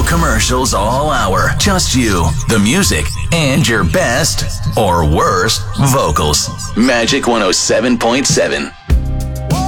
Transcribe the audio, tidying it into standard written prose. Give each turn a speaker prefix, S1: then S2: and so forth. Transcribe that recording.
S1: commercials all hour. Just you, the music, and your best or worst vocals. Magic 107.7.